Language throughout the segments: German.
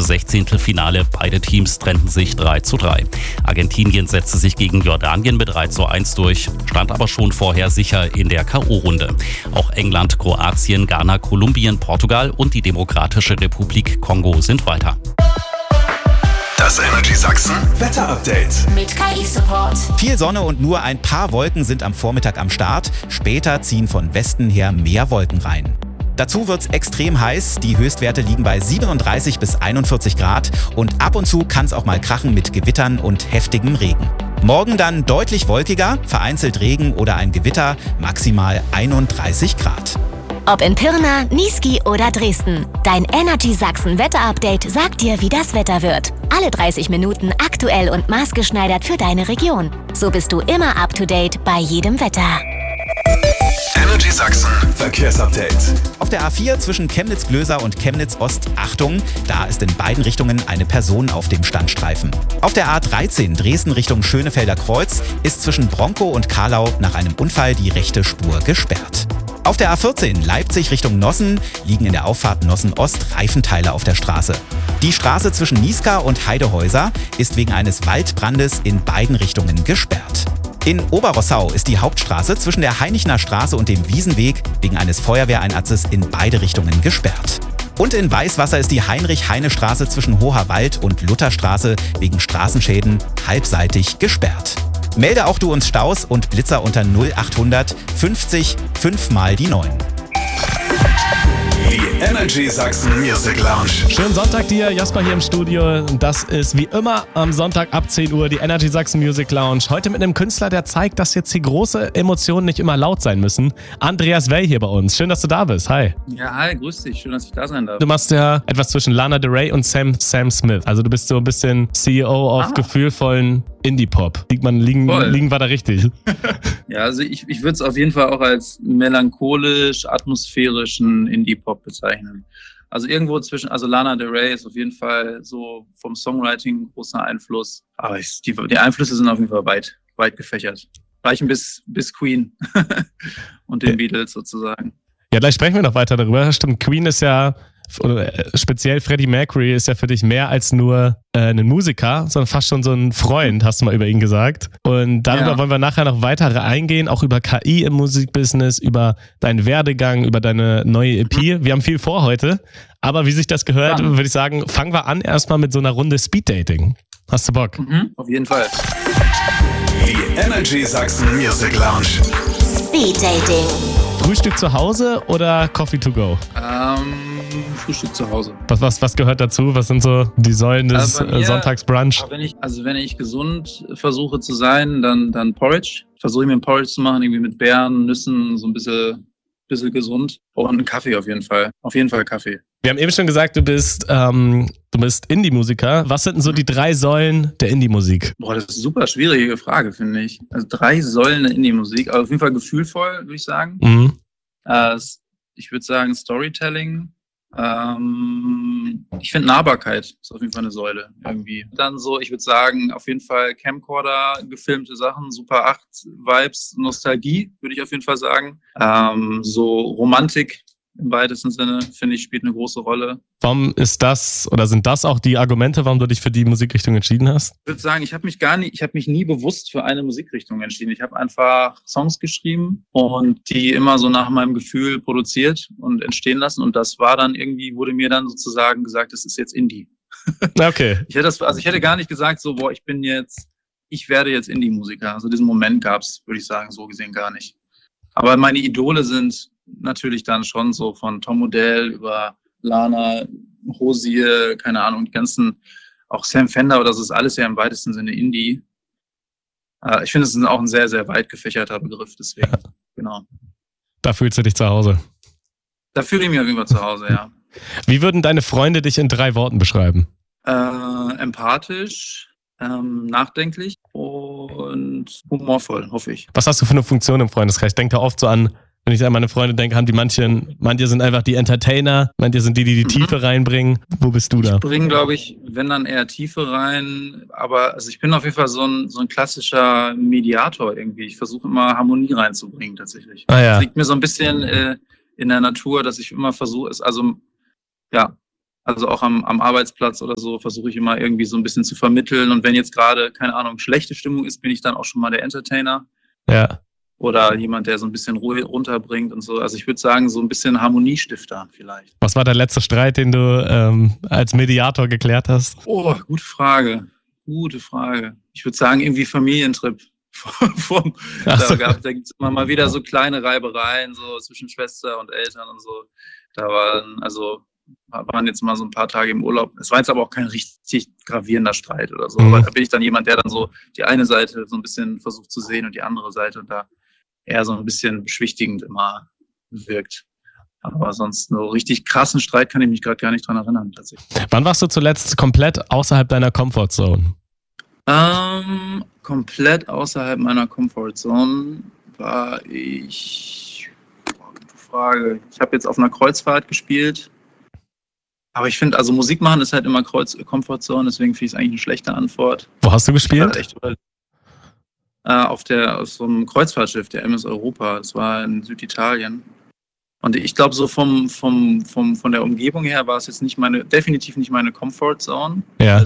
Sechzehntelfinale. Beide Teams trennten sich 3:3. Argentinien setzte sich gegen Jordanien mit 3:1 durch, stand aber schon vorher sicher in der K.O.-Runde. Auch England, Kroatien, Ghana, Kolumbien, Portugal und die Demokratische Republik Kongo sind weiter. Das Energy Sachsen Wetter-Update mit KI-Support. Viel Sonne und nur ein paar Wolken sind am Vormittag am Start. Später ziehen von Westen her mehr Wolken rein. Dazu wird's extrem heiß. Die Höchstwerte liegen bei 37 bis 41 Grad. Und ab und zu kann es auch mal krachen mit Gewittern und heftigem Regen. Morgen dann deutlich wolkiger, vereinzelt Regen oder ein Gewitter, maximal 31 Grad. Ob in Pirna, Niesky oder Dresden. Dein Energy Sachsen Wetter-Update sagt dir, wie das Wetter wird. Alle 30 Minuten aktuell und maßgeschneidert für deine Region. So bist du immer up to date bei jedem Wetter. Energy Sachsen Verkehrsupdate. Auf der A4 zwischen Chemnitz-Glöser und Chemnitz-Ost, Achtung, da ist in beiden Richtungen eine Person auf dem Standstreifen. Auf der A13 Dresden Richtung Schönefelder Kreuz ist zwischen Bronkow und Karlau nach einem Unfall die rechte Spur gesperrt. Auf der A14 Leipzig Richtung Nossen liegen in der Auffahrt Nossen-Ost Reifenteile auf der Straße. Die Straße zwischen Nieská und Heidehäuser ist wegen eines Waldbrandes in beiden Richtungen gesperrt. In Oberrossau ist die Hauptstraße zwischen der Heinichner Straße und dem Wiesenweg wegen eines Feuerwehreinsatzes in beide Richtungen gesperrt. Und in Weißwasser ist die Heinrich-Heine-Straße zwischen Hoherwald und Lutherstraße wegen Straßenschäden halbseitig gesperrt. Melde auch du uns Staus und Blitzer unter 0800 50 5 mal die 9. Die Energy Sachsen Music Lounge. Schönen Sonntag dir, Jasper hier im Studio. Das ist wie immer am Sonntag ab 10 Uhr die Energy Sachsen Music Lounge. Heute mit einem Künstler, der zeigt, dass jetzt die große Emotionen nicht immer laut sein müssen. Andreas Well hier bei uns. Schön, dass du da bist. Hi. Ja, hi, grüß dich. Schön, dass ich da sein darf. Du machst ja etwas zwischen Lana Del Rey und Sam Smith. Also du bist so ein bisschen CEO auf gefühlvollen Indie-Pop. Liegen wir da richtig? Ja, also ich würde es auf jeden Fall auch als melancholisch-atmosphärischen Indie-Pop bezeichnen. Also irgendwo zwischen, also Lana Del Rey ist auf jeden Fall so vom Songwriting ein großer Einfluss. Aber die Einflüsse sind auf jeden Fall weit gefächert. Reichen bis Queen und den Beatles sozusagen. Ja, gleich sprechen wir noch weiter darüber. Stimmt, Queen ist ja, oder speziell Freddie Mercury ist ja für dich mehr als nur ein Musiker, sondern fast schon so ein Freund, hast du mal über ihn gesagt. Und darüber wollen wir nachher noch weiter eingehen, auch über KI im Musikbusiness, über deinen Werdegang, über deine neue EP. Wir haben viel vor heute, aber wie sich das gehört, würde ich sagen, fangen wir an erstmal mit so einer Runde Speeddating. Hast du Bock? Auf jeden Fall. Die Energy Sachsen Music Lounge. Speeddating. Frühstück zu Hause oder Coffee to go? Frühstück zu Hause. Was gehört dazu? Was sind so die Säulen des Sonntagsbrunch? Wenn ich gesund versuche zu sein, dann Porridge. Versuche ich mir ein Porridge zu machen, irgendwie mit Beeren, Nüssen, so ein bisschen gesund. Und einen Kaffee auf jeden Fall. Auf jeden Fall Kaffee. Wir haben eben schon gesagt, du bist Indie-Musiker. Was sind denn so die 3 Säulen der Indie-Musik? Boah, das ist eine super schwierige Frage, finde ich. Also 3 Säulen der Indie-Musik. Aber auf jeden Fall gefühlvoll, würde ich sagen. Ich würde sagen Storytelling. Ich finde Nahbarkeit ist auf jeden Fall eine Säule irgendwie. Dann so, ich würde sagen, auf jeden Fall Camcorder, gefilmte Sachen, Super 8 Vibes, Nostalgie, würde ich auf jeden Fall sagen. So Romantik im weitesten Sinne, finde ich, spielt eine große Rolle. Warum ist das, oder sind das auch die Argumente, warum du dich für die Musikrichtung entschieden hast? Ich würde sagen, ich habe mich nie bewusst für eine Musikrichtung entschieden. Ich habe einfach Songs geschrieben und die immer so nach meinem Gefühl produziert und entstehen lassen. Und das war dann irgendwie, wurde mir dann sozusagen gesagt, das ist jetzt Indie. Okay. Ich hätte gar nicht gesagt, so, ich werde jetzt Indie-Musiker. Also diesen Moment gab es, würde ich sagen, so gesehen gar nicht. Aber meine Idole sind natürlich dann schon so von Tom Odell über Lana, Hozier, keine Ahnung, die ganzen, auch Sam Fender oder so, ist alles ja im weitesten Sinne Indie. Ich finde, es ist auch ein sehr, sehr weit gefächerter Begriff, deswegen, genau. Da fühlst du dich zu Hause? Da fühle ich mich auf jeden Fall zu Hause, ja. Wie würden deine Freunde dich in 3 Worten beschreiben? Empathisch, nachdenklich und humorvoll, hoffe ich. Was hast du für eine Funktion im Freundeskreis? Ich denke da oft so an, wenn ich an meine Freunde denke, haben die manche sind einfach die Entertainer, manche sind die Tiefe reinbringen. Wo bist du da? Ich bringe, glaube ich, wenn dann eher Tiefe rein, aber also ich bin auf jeden Fall so ein klassischer Mediator irgendwie. Ich versuche immer Harmonie reinzubringen tatsächlich. Ah, ja. Das liegt mir so ein bisschen in der Natur, dass ich immer versuche, Also auch am Arbeitsplatz oder so versuche ich immer irgendwie so ein bisschen zu vermitteln. Und wenn jetzt gerade, keine Ahnung, schlechte Stimmung ist, bin ich dann auch schon mal der Entertainer. Ja. Oder jemand, der so ein bisschen Ruhe runterbringt und so. Also ich würde sagen, so ein bisschen Harmoniestifter vielleicht. Was war der letzte Streit, den du als Mediator geklärt hast? Oh, gute Frage. Ich würde sagen, irgendwie Familientrip. Da gibt es immer mal wieder so kleine Reibereien so zwischen Schwester und Eltern und so. Da waren jetzt mal so ein paar Tage im Urlaub. Es war jetzt aber auch kein richtig gravierender Streit oder so. Aber da bin ich dann jemand, der dann so die eine Seite so ein bisschen versucht zu sehen und die andere Seite und da eher so ein bisschen beschwichtigend immer wirkt. Aber sonst so richtig krassen Streit kann ich mich gerade gar nicht dran erinnern, tatsächlich. Wann warst du zuletzt komplett außerhalb deiner Comfortzone? Komplett außerhalb meiner Comfortzone war ich. Gute Frage. Ich habe jetzt auf einer Kreuzfahrt gespielt. Aber ich finde, also Musik machen ist halt immer Comfortzone, deswegen finde ich es eigentlich eine schlechte Antwort. Wo hast du gespielt? Auf so einem Kreuzfahrtschiff, der MS Europa. Das war in Süditalien. Und ich glaube, so von der Umgebung her war es jetzt definitiv nicht meine Comfortzone. Ja.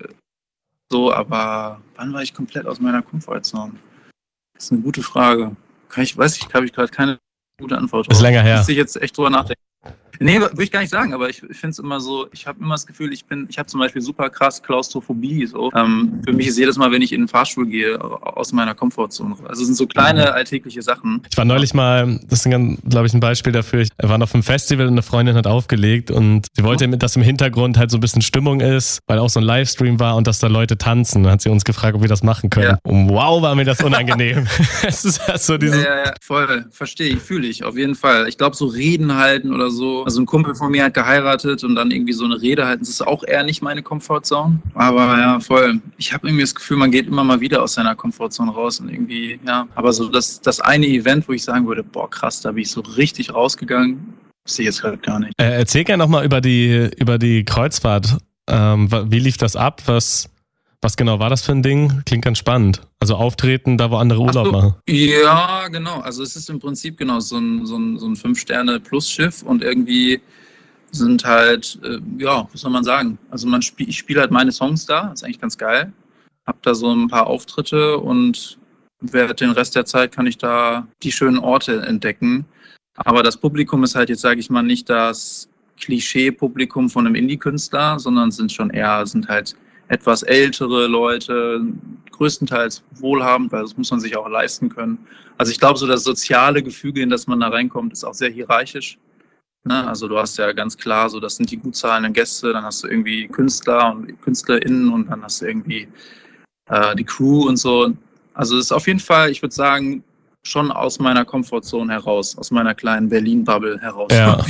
Aber wann war ich komplett aus meiner Comfortzone? Das ist eine gute Frage. Habe ich gerade keine gute Antwort drauf. Ist länger her. Müsste ich jetzt echt drüber nachdenken. Nee, würde ich gar nicht sagen, aber ich finde es immer so, ich habe immer das Gefühl, ich habe zum Beispiel super krass Klaustrophobie. So. Für mich ist jedes Mal, wenn ich in den Fahrstuhl gehe, aus meiner Komfortzone. Also es sind so kleine alltägliche Sachen. Ich war neulich mal, das ist, glaube ich, ein Beispiel dafür, wir waren auf einem Festival und eine Freundin hat aufgelegt und sie wollte, dass im Hintergrund halt so ein bisschen Stimmung ist, weil auch so ein Livestream war und dass da Leute tanzen. Dann hat sie uns gefragt, ob wir das machen können. Ja. Und wow, war mir das unangenehm. Es ist halt so ja, voll, verstehe ich, fühle ich, auf jeden Fall. Ich glaube, so Reden halten oder so, also ein Kumpel von mir hat geheiratet und dann irgendwie so eine Rede halten, das ist auch eher nicht meine Komfortzone. Aber ja, voll. Ich habe irgendwie das Gefühl, man geht immer mal wieder aus seiner Komfortzone raus und irgendwie, ja. Aber so das eine Event, wo ich sagen würde, boah krass, da bin ich so richtig rausgegangen, sehe ich jetzt gerade gar nicht. Erzähl gerne nochmal über die Kreuzfahrt. Wie lief das ab? Was genau war das für ein Ding? Klingt ganz spannend. Also auftreten, da wo andere Urlaub machen. Ja, genau. Also es ist im Prinzip genau so ein 5-Sterne-Plus-Schiff und irgendwie sind halt, was soll man sagen? Also ich spiele halt meine Songs da, das ist eigentlich ganz geil. Hab da so ein paar Auftritte und während den Rest der Zeit kann ich da die schönen Orte entdecken. Aber das Publikum ist halt jetzt, sage ich mal, nicht das Klischee-Publikum von einem Indie-Künstler, sondern sind halt etwas ältere Leute, größtenteils wohlhabend, weil das muss man sich auch leisten können. Also ich glaube, so das soziale Gefüge, in das man da reinkommt, ist auch sehr hierarchisch. Ne? Also du hast ja ganz klar, so das sind die gut zahlenden Gäste, dann hast du irgendwie Künstler und KünstlerInnen und dann hast du irgendwie die Crew und so. Also es ist auf jeden Fall, ich würde sagen, schon aus meiner Komfortzone heraus, aus meiner kleinen Berlin-Bubble heraus. Ja.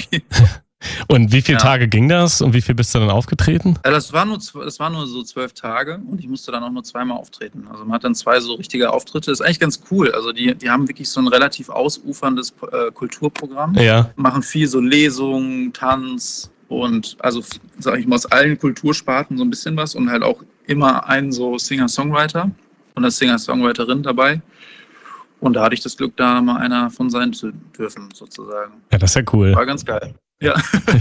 Und wie viele Tage ging das und wie viel bist du dann aufgetreten? Das war nur so 12 Tage und ich musste dann auch nur 2-mal auftreten. Also man hat dann 2 so richtige Auftritte. Das ist eigentlich ganz cool. Also die haben wirklich so ein relativ ausuferndes Kulturprogramm. Ja. Machen viel so Lesungen, Tanz und also sage ich mal aus allen Kultursparten so ein bisschen was und halt auch immer einen so Singer-Songwriter und eine Singer-Songwriterin dabei. Und da hatte ich das Glück, da mal einer von sein zu dürfen, sozusagen. Ja, das ist ja cool. War ganz geil. Ja.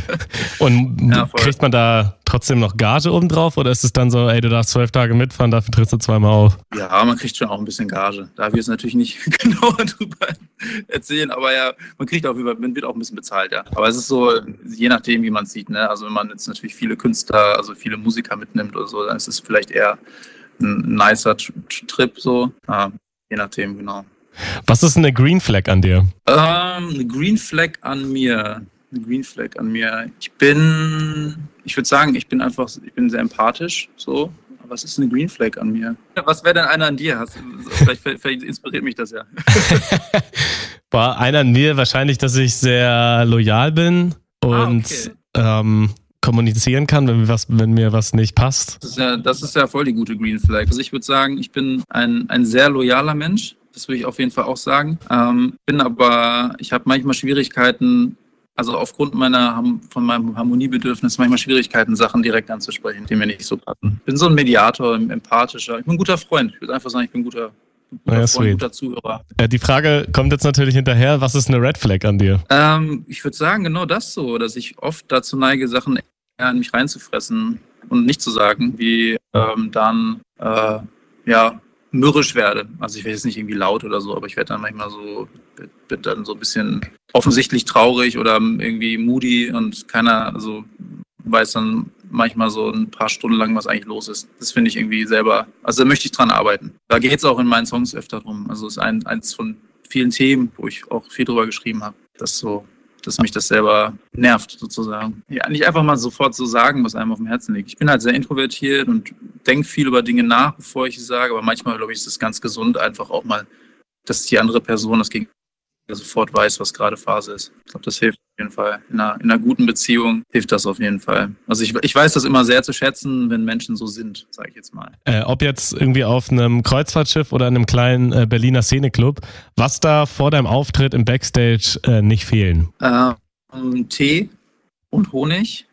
Und kriegt man da trotzdem noch Gage obendrauf oder ist es dann so, ey, du darfst 12 Tage mitfahren, dafür trittst du 2-mal auf? Ja, man kriegt schon auch ein bisschen Gage. Da wir es natürlich nicht genauer drüber erzählen, aber ja, man wird auch ein bisschen bezahlt, ja. Aber es ist so, je nachdem, wie man es sieht, ne? Also wenn man jetzt natürlich viele Künstler, also viele Musiker mitnimmt oder so, dann ist es vielleicht eher ein nicer Trip so. Je nachdem, genau. Was ist eine Green Flag an dir? Eine Green Flag an mir. Ich würde sagen, ich bin sehr empathisch, so. Aber was ist eine Green Flag an mir? Was wäre denn einer an dir? Vielleicht inspiriert mich das ja. War einer an mir wahrscheinlich, dass ich sehr loyal bin und kommunizieren kann, wenn mir was nicht passt. Das ist ja voll die gute Green Flag. Also ich würde sagen, ich bin ein sehr loyaler Mensch. Das würde ich auf jeden Fall auch sagen. Ich habe manchmal Schwierigkeiten, also aufgrund von meinem Harmoniebedürfnis manchmal Schwierigkeiten, Sachen direkt anzusprechen, die mir nicht so passen. Ich bin so ein Mediator, ein empathischer. Ich bin ein guter Freund. Ich würde einfach sagen, ich bin ein guter Freund, ein guter Zuhörer. Die Frage kommt jetzt natürlich hinterher, was ist eine Red Flag an dir? Ich würde sagen, genau das so, dass ich oft dazu neige, Sachen in mich reinzufressen und nicht zu sagen, wie dann mürrisch werde. Also ich werde jetzt nicht irgendwie laut oder so, aber ich werde dann manchmal bin dann so ein bisschen offensichtlich traurig oder irgendwie moody und keiner weiß dann manchmal so ein paar Stunden lang, was eigentlich los ist. Das finde ich irgendwie selber, also da möchte ich dran arbeiten. Da geht es auch in meinen Songs öfter drum. Also es ist eins von vielen Themen, wo ich auch viel drüber geschrieben habe, dass mich das selber nervt sozusagen. Ja, nicht einfach mal sofort so sagen, was einem auf dem Herzen liegt. Ich bin halt sehr introvertiert und denke viel über Dinge nach, bevor ich sie sage, aber manchmal, glaube ich, ist es ganz gesund, einfach auch mal, dass die andere Person das Gegenüber sofort weiß, was gerade Phase ist. Ich glaube, das hilft auf jeden Fall. In einer guten Beziehung hilft das auf jeden Fall. Also ich weiß das immer sehr zu schätzen, wenn Menschen so sind, sage ich jetzt mal. Ob jetzt irgendwie auf einem Kreuzfahrtschiff oder in einem kleinen Berliner Szeneclub, was da vor deinem Auftritt im Backstage nicht fehlen? Tee und Honig.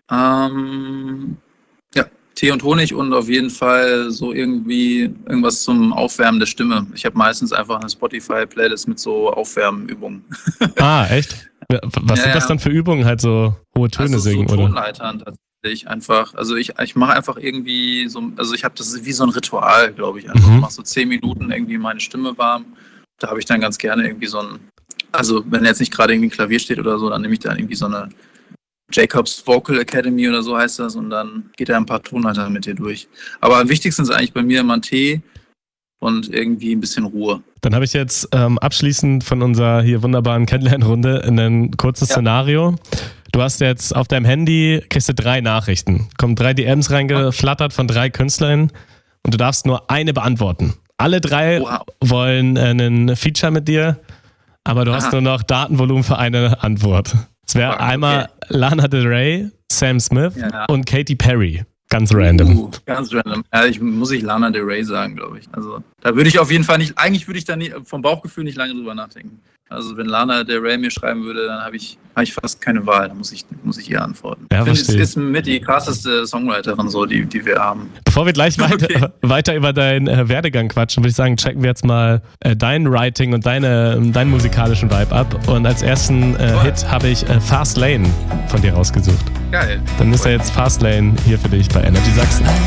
Tee und Honig und auf jeden Fall so irgendwas zum Aufwärmen der Stimme. Ich habe meistens einfach eine Spotify-Playlist mit so Aufwärmübungen. Echt? Was sind das dann für Übungen? Halt so hohe Töne singen, so oder? Tonleitern tatsächlich einfach. Also ich mache einfach irgendwie so, also ich habe das wie so ein Ritual, glaube ich. Also ich mache so 10 Minuten irgendwie meine Stimme warm. Da habe ich dann ganz gerne irgendwie also wenn jetzt nicht gerade irgendwie ein Klavier steht oder so, dann nehme ich dann irgendwie so eine Jacobs Vocal Academy oder so heißt das und dann geht er ein paar Tonleiter mit dir durch. Aber am wichtigsten ist eigentlich bei mir immer ein Tee und irgendwie ein bisschen Ruhe. Dann habe ich jetzt abschließend von unserer hier wunderbaren Kennenlernrunde ein kurzes Szenario. Du hast jetzt auf deinem Handy, kriegst du 3 Nachrichten. Kommen 3 DMs reingeflattert von 3 Künstlern und du darfst nur eine beantworten. Alle 3 wollen einen Feature mit dir, aber du hast nur noch Datenvolumen für eine Antwort. Es wäre einmal Lana Del Rey, Sam Smith und Katy Perry. Ganz random. Ganz random. Ja, muss ich Lana Del Rey sagen, glaube ich. Also da würde ich auf jeden Fall nicht, eigentlich würde ich da vom Bauchgefühl nicht lange drüber nachdenken. Also wenn Lana Del Rey mir schreiben würde, dann habe ich fast keine Wahl. Da muss ich ihr antworten. Ja, ich finde, es ist mit die krasseste Songwriterin, so, die wir haben. Bevor wir gleich weiter über deinen Werdegang quatschen, würde ich sagen, checken wir jetzt mal dein Writing und deinen musikalischen Vibe ab. Und als ersten Hit habe ich Fast Lane von dir rausgesucht. Geil. Dann ist er jetzt Fast Lane hier für dich bei Energy Sachsen.